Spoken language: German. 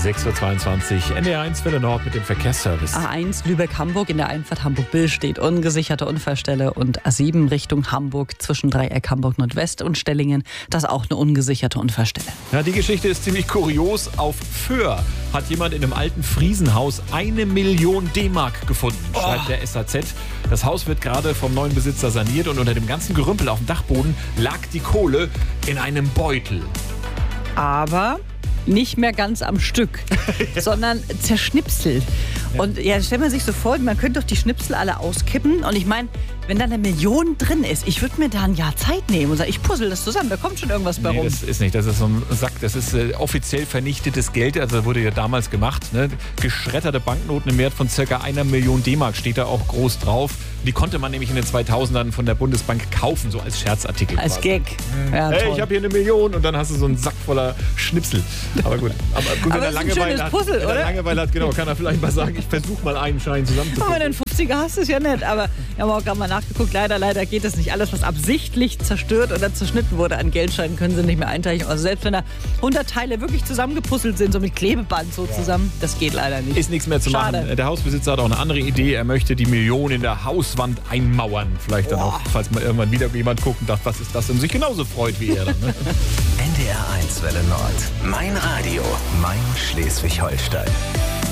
6.22 Uhr, NDR1 Welle Nord mit dem Verkehrsservice. A1 Lübeck-Hamburg in der Einfahrt Hamburg-Bill steht ungesicherte Unfallstelle und A7 Richtung Hamburg zwischen Dreieck Hamburg Nordwest und Stellingen, das ist auch eine ungesicherte Unfallstelle. Ja, die Geschichte ist ziemlich kurios. Auf Föhr hat jemand in einem alten Friesenhaus 1 Million D-Mark gefunden, schreibt der SAZ. Das Haus wird gerade vom neuen Besitzer saniert und unter dem ganzen Gerümpel auf dem Dachboden lag die Kohle in einem Beutel. Aber nicht mehr ganz am Stück, sondern zerschnipselt. Und ja, stellt man sich so vor, man könnte doch die Schnipsel alle auskippen. Und ich meine, wenn da 1 Million drin ist, ich würde mir da ein Jahr Zeit nehmen und sagen, ich puzzle das zusammen, da kommt schon irgendwas bei rum. Das ist nicht, das ist so ein Sack, das ist offiziell vernichtetes Geld, also wurde ja damals gemacht. Ne? Geschredderte Banknoten im Wert von ca. 1 Million D-Mark steht da auch groß drauf. Die konnte man nämlich in den 2000ern von der Bundesbank kaufen, so als Scherzartikel. Als quasi. Gag. Ja, hey, toll. ich habe hier 1 Million und dann hast du so einen Sack voller Schnipsel. Aber gut, Aber wenn er das ist ein schönes Puzzle, wenn er oder? Langeweile hat, genau, kann er vielleicht mal sagen, ich versuche mal einen Schein Aber zusammenzufügen. wenn du einen 50er hast, ist ja nett. Aber wir haben auch gerade mal nachgeguckt, leider geht es nicht. Alles, was absichtlich zerstört oder zerschnitten wurde an Geldscheinen, können sie nicht mehr einteilen. Also selbst wenn da 100 Teile wirklich zusammengepuzzelt sind, so mit Klebeband so zusammen, das geht leider nicht. Ist nichts mehr zu Schade. machen. Der Hausbesitzer hat auch eine andere Idee. Er möchte die Million in der Hauswand einmauern. Vielleicht dann auch, falls mal irgendwann wieder jemand guckt und dachte, was ist das? Und sich genauso freut wie er dann. Ne? NDR1 Welle Nord. Mein Radio. Mein Schleswig-Holstein.